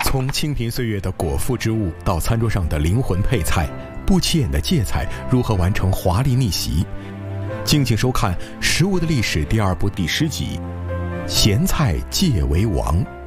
从清贫岁月的果腹之物到餐桌上的灵魂配菜，不起眼的芥菜如何完成华丽逆袭？敬请收看《食物的历史》第2部第10集：咸菜芥为王。